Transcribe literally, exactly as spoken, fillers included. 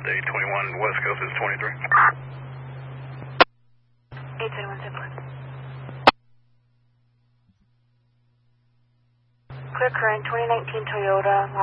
eight twenty-one West Coast is twenty-three. eight twenty-one Simplex. Clear current, twenty nineteen Toyota.